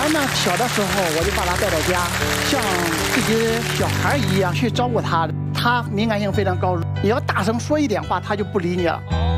呢，小的时候我就把他带到家，像自己小孩一样去照顾他。他敏感性非常高，你要大声说一点话，他就不理你了。